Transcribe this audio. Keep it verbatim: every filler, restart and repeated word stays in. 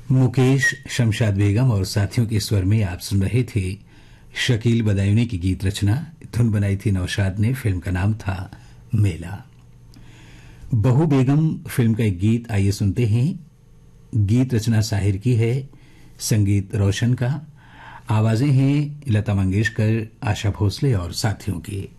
मुकेश, शमशाद बेगम और साथियों के स्वर में आप सुन रहे थे शकील बदायूनी की गीत रचना। धुन बनाई थी नौशाद ने। फिल्म का नाम था मेला। बहू बेगम फिल्म का एक गीत आइए सुनते हैं। गीत रचना साहिर की है, संगीत रोशन का, आवाजें हैं लता मंगेशकर, आशा भोसले और साथियों की।